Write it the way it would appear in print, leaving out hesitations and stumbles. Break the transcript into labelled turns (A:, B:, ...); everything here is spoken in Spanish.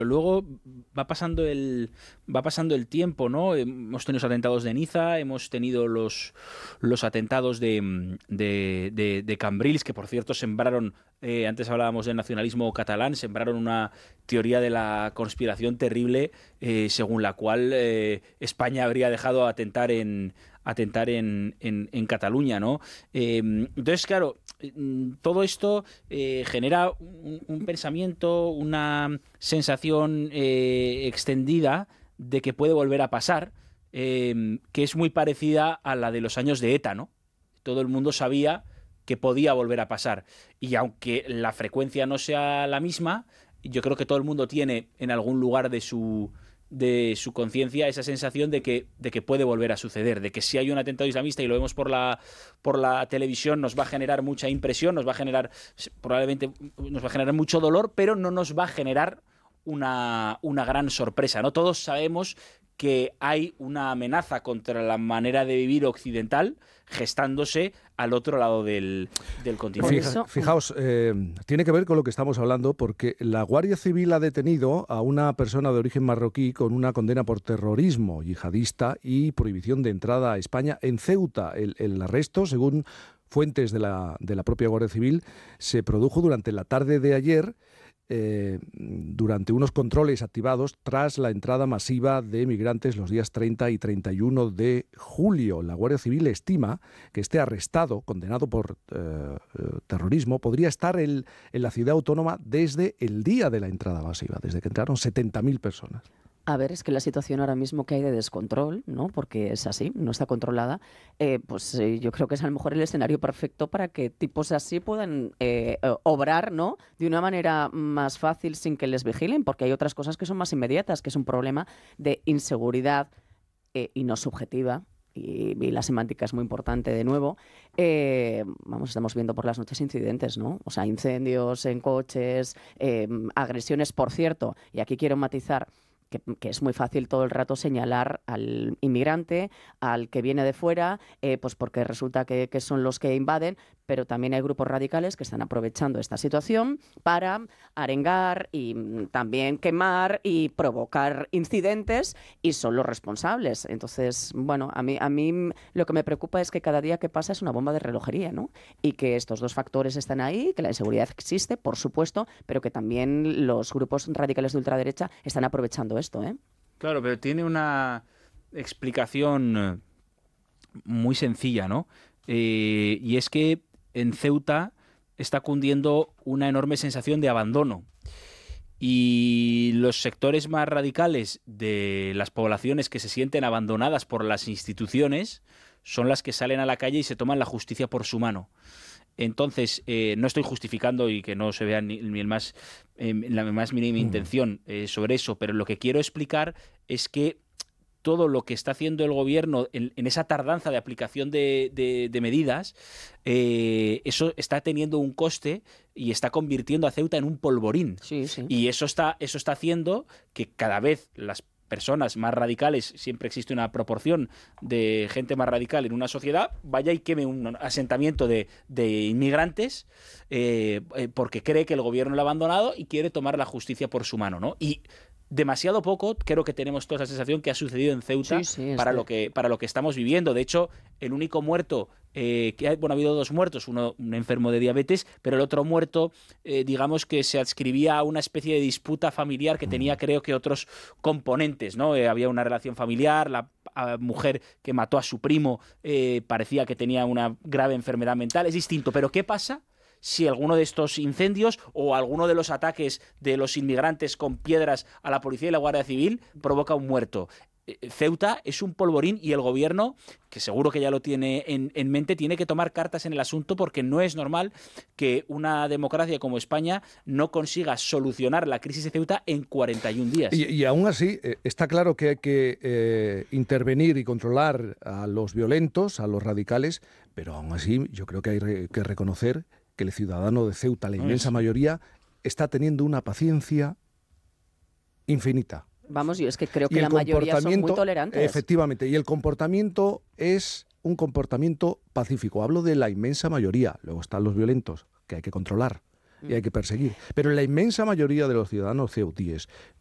A: Luego va pasando el tiempo, ¿no? Hemos tenido los atentados de Niza, hemos tenido los atentados de Cambrils, que por cierto sembraron, antes hablábamos del nacionalismo catalán, sembraron una teoría de la conspiración terrible, según la cual España habría dejado atentar en Cataluña, ¿no? Entonces, claro, todo esto genera un pensamiento, una sensación extendida de que puede volver a pasar, que es muy parecida a la de los años de ETA, ¿no? Todo el mundo sabía que podía volver a pasar. Y aunque la frecuencia no sea la misma, yo creo que todo el mundo tiene en algún lugar de su conciencia esa sensación de que puede volver a suceder, de que si hay un atentado islamista y lo vemos por la televisión, nos va a generar mucha impresión, probablemente nos va a generar mucho dolor, pero no nos va a generar una gran sorpresa, ¿no? Todos sabemos que hay una amenaza contra la manera de vivir occidental gestándose al otro lado del continente.
B: Fijaos, tiene que ver con lo que estamos hablando, porque la Guardia Civil ha detenido a una persona de origen marroquí con una condena por terrorismo yihadista y prohibición de entrada a España en Ceuta. El arresto, según fuentes de la propia Guardia Civil, se produjo durante la tarde de ayer, durante unos controles activados tras la entrada masiva de migrantes los días 30 y 31 de julio. La Guardia Civil estima que este arrestado, condenado por terrorismo, podría estar en la ciudad autónoma desde el día de la entrada masiva, desde que entraron 70.000 personas.
C: A ver, es que la situación ahora mismo que hay de descontrol, ¿no? Porque es así, no está controlada, yo creo que es a lo mejor el escenario perfecto para que tipos así puedan obrar, ¿no? De una manera más fácil sin que les vigilen, porque hay otras cosas que son más inmediatas, que es un problema de inseguridad y no subjetiva. Y la semántica es muy importante de nuevo. Estamos viendo por las noches incidentes, ¿no? O sea, incendios en coches, agresiones, por cierto, y aquí quiero matizar que es muy fácil todo el rato señalar al inmigrante, al que viene de fuera, pues porque resulta que son los que invaden, pero también hay grupos radicales que están aprovechando esta situación para arengar y también quemar y provocar incidentes, y son los responsables. Entonces, bueno, a mí lo que me preocupa es que cada día que pasa es una bomba de relojería, ¿no? Y que estos dos factores están ahí, que la inseguridad existe, por supuesto, pero que también los grupos radicales de ultraderecha están aprovechando esto, ¿eh?
A: Claro, pero tiene una explicación muy sencilla, ¿no? Y es que en Ceuta está cundiendo una enorme sensación de abandono. Y los sectores más radicales de las poblaciones que se sienten abandonadas por las instituciones son las que salen a la calle y se toman la justicia por su mano. Entonces, no estoy justificando y que no se vea ni la más mínima intención sobre eso, pero lo que quiero explicar es que todo lo que está haciendo el gobierno en esa tardanza de aplicación de medidas, eso está teniendo un coste y está convirtiendo a Ceuta en un polvorín.
C: Sí, sí.
A: Y eso está haciendo que cada vez las personas más radicales, siempre existe una proporción de gente más radical en una sociedad, vaya y queme un asentamiento de inmigrantes porque cree que el gobierno lo ha abandonado y quiere tomar la justicia por su mano, ¿no? Y demasiado poco, creo que tenemos toda esa sensación que ha sucedido en Ceuta para lo que estamos viviendo. De hecho, el único muerto ha habido dos muertos, uno un enfermo de diabetes, pero el otro muerto, digamos que se adscribía a una especie de disputa familiar que tenía, creo que, otros componentes, ¿no? Había una relación familiar, la mujer que mató a su primo parecía que tenía una grave enfermedad mental. Es distinto, pero ¿qué pasa si alguno de estos incendios o alguno de los ataques de los inmigrantes con piedras a la policía y la Guardia Civil provoca un muerto? Ceuta es un polvorín y el gobierno, que seguro que ya lo tiene en mente, tiene que tomar cartas en el asunto, porque no es normal que una democracia como España no consiga solucionar la crisis de Ceuta en 41 días.
B: Y aún así, está claro que hay que intervenir y controlar a los violentos, a los radicales, pero aún así yo creo que hay que reconocer que el ciudadano de Ceuta, la inmensa mayoría, está teniendo una paciencia infinita.
C: Vamos, yo es que creo que la mayoría son muy tolerantes.
B: Efectivamente, y el comportamiento es un comportamiento pacífico. Hablo de la inmensa mayoría. Luego están los violentos, que hay que controlar y hay que perseguir. Pero la inmensa mayoría de los ciudadanos ceutíes